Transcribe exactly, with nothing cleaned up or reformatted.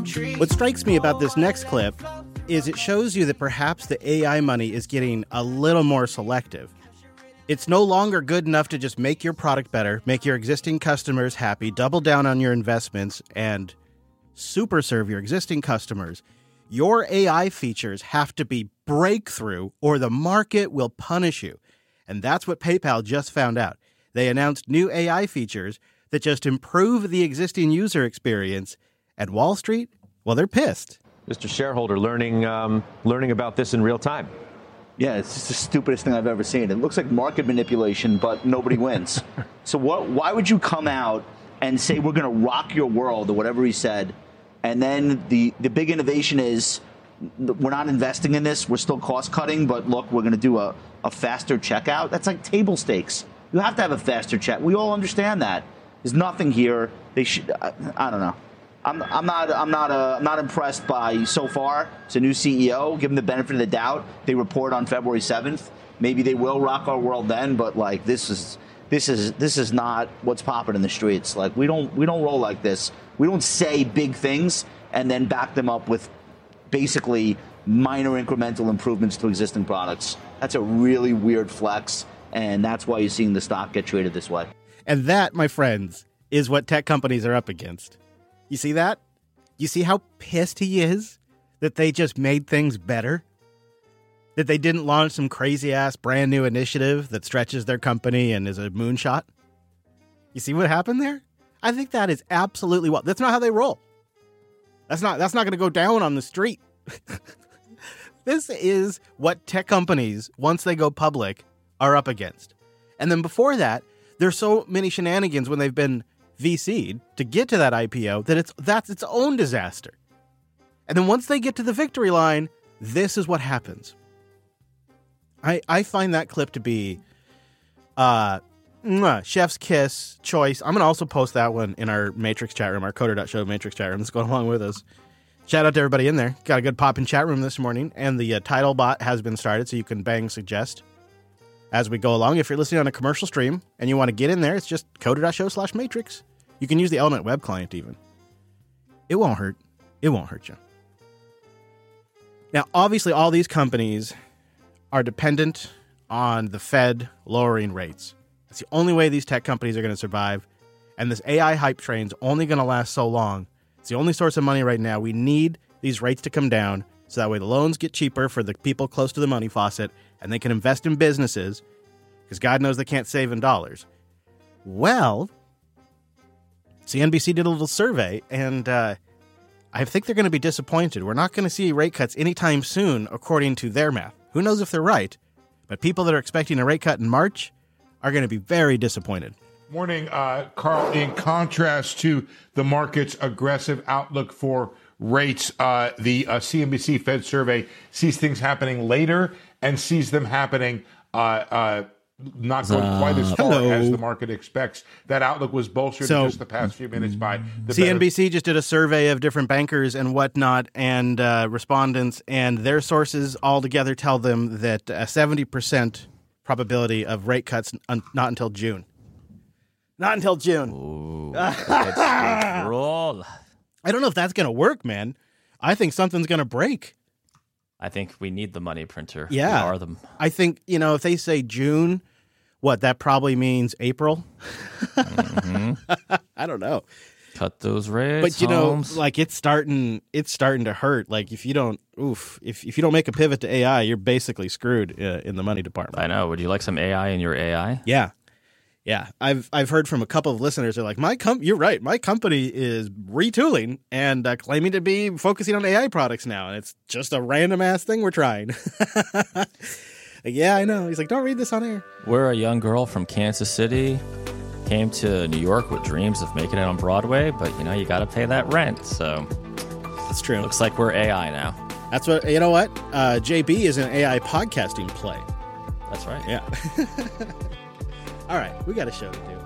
What strikes me about this next clip is it shows you that perhaps the A I money is getting a little more selective. It's no longer good enough to just make your product better, make your existing customers happy, double down on your investments, and super serve your existing customers. Your A I features have to be breakthrough or the market will punish you. And that's what PayPal just found out. They announced new A I features that just improve the existing user experience. And Wall Street, well, they're pissed. Mister Shareholder learning um, learning about this in real time. Yeah, it's just the stupidest thing I've ever seen. It looks like market manipulation, but nobody wins. So what? Why would you come out and say we're going to rock your world or whatever he said, and then the, the big innovation is we're not investing in this, we're still cost cutting, but look, we're going to do a, a faster checkout? That's like table stakes. You have to have a faster check. We all understand that. There's nothing here. They should. I, I don't know. I'm, I'm not. I'm not. Uh, I'm not impressed by so far. It's a new C E O. Give them the benefit of the doubt. They report on February seventh. Maybe they will rock our world then. But like this is this is this is not what's popping in the streets. Like we don't we don't roll like this. We don't say big things and then back them up with basically minor incremental improvements to existing products. That's a really weird flex, and that's why you're seeing the stock get traded this way. And that, my friends, is what tech companies are up against. You see that? You see how pissed he is that they just made things better? That they didn't launch some crazy-ass brand new initiative that stretches their company and is a moonshot? You see what happened there? I think that is absolutely what. That's not how they roll. That's not that's not going to go down on the street. This is what tech companies, once they go public, are up against. And then before that, there's so many shenanigans when they've been V C'd to get to that I P O that it's that's its own disaster. And then once they get to the victory line, this is what happens. I I find that clip to be uh, mwah, chef's kiss choice. I'm going to also post that one in our Matrix chat room, our Coder.show Matrix chat room that's going along with us. Shout out to everybody in there. Got a good pop in chat room this morning, and the uh, title bot has been started, so you can bang suggest as we go along. If you're listening on a commercial stream and you want to get in there, it's just Coder.show slash Matrix. You can use the Element web client even. It won't hurt. It won't hurt you. Now, obviously, all these companies are dependent on the Fed lowering rates. That's the only way these tech companies are going to survive. And this A I hype train's only going to last so long. It's the only source of money right now. We need these rates to come down so that way the loans get cheaper for the people close to the money faucet and they can invest in businesses because God knows they can't save in dollars. Well, C N B C did a little survey, and uh, I think they're going to be disappointed. We're not going to see rate cuts anytime soon, according to their math. Who knows if they're right, but people that are expecting a rate cut in March are going to be very disappointed. Morning, uh, Carl. In contrast to the market's aggressive outlook for rates, uh, the uh, C N B C Fed survey sees things happening later and sees them happening uh, uh, not going uh, quite as far hello. as the market expects. That outlook was bolstered so, in just the past few minutes by the C N B C better- just did a survey of different bankers and whatnot and uh, respondents, and their sources all together tell them that a seventy percent probability of rate cuts un- not until June. Not until June. Ooh, let's roll. I don't know if that's going to work, man. I think something's going to break. I think we need the money printer. Yeah. We are them. I think, you know, if they say June, what, that probably means April? Mm-hmm. I don't know. Cut those rates, But, you Holmes. know, like it's starting it's starting to hurt. Like if you don't, oof, if, if you don't make a pivot to A I, you're basically screwed uh, in the money department. I know. Would you like some A I in your A I? Yeah. Yeah, I've I've heard from a couple of listeners who are like, my com- you're right, my company is retooling and uh, claiming to be focusing on A I products now, and it's just a random ass thing we're trying. Like, yeah, I know. He's like, don't read this on air. We're a young girl from Kansas City, came to New York with dreams of making it on Broadway, but you know you got to pay that rent. So that's true. Looks like we're A I now. That's what you know. What uh, J B is an A I podcasting play. That's right. Yeah. All right, we got a show to do.